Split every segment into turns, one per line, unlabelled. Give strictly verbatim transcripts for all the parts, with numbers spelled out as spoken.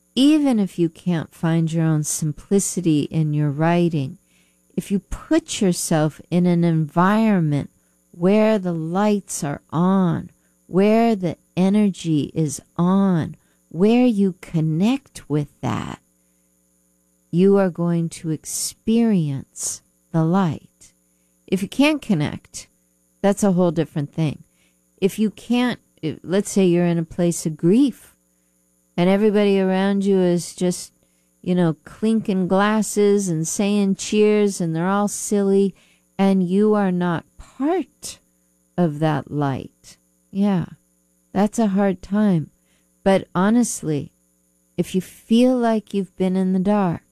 even if you can't find your own simplicity in your writing, if you put yourself in an environment where the lights are on, where the energy is on, where you connect with that, you are going to experience the light. If you can't connect, that's a whole different thing. If you can't, let's say you're in a place of grief and everybody around you is just, you know, clinking glasses and saying cheers and they're all silly and you are not part of that light. Yeah, that's a hard time. But honestly, if you feel like you've been in the dark,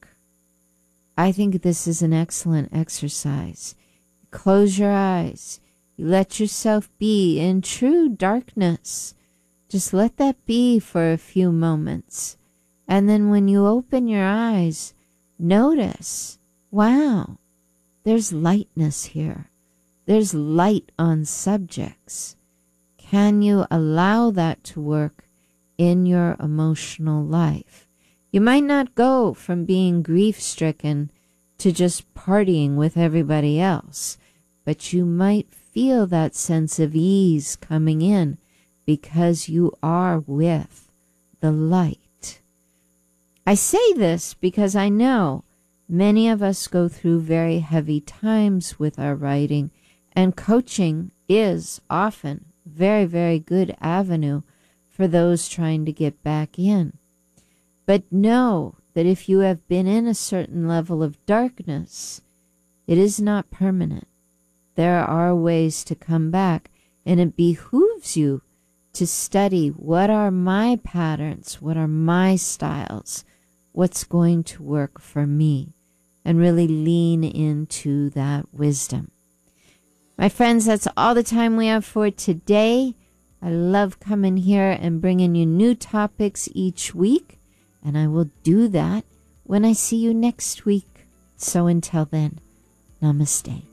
I think this is an excellent exercise. Close your eyes. You let yourself be in true darkness. Just let that be for a few moments. And then when you open your eyes, notice, wow, there's lightness here. There's light on subjects. Can you allow that to work in your emotional life? You might not go from being grief-stricken to just partying with everybody else, but you might feel that sense of ease coming in because you are with the light. I say this because I know many of us go through very heavy times with our writing, and coaching is often a very, very good avenue for those trying to get back in. But know that if you have been in a certain level of darkness, it is not permanent. There are ways to come back, and it behooves you to study what are my patterns, what are my styles, what's going to work for me, and really lean into that wisdom. My friends, that's all the time we have for today. I love coming here and bringing you new topics each week. And I will do that when I see you next week. So until then, namaste.